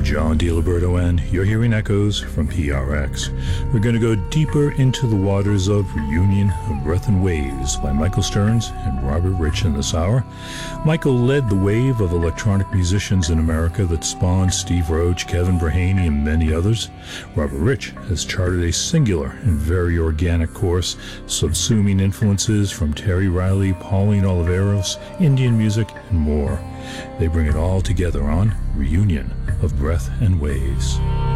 I'm John DiLiberto, and you're hearing Echoes from PRX. We're going to go deeper into the waters of Reunion of Breath and Waves by Michael Stearns and Robert Rich in this hour. Michael led the wave of electronic musicians in America that spawned Steve Roach, Kevin Brahaney, and many others. Robert Rich has charted a singular and very organic course, subsuming influences from Terry Riley, Pauline Oliveros, Indian music, and more. They bring it all together on Reunion of Breath and Waves.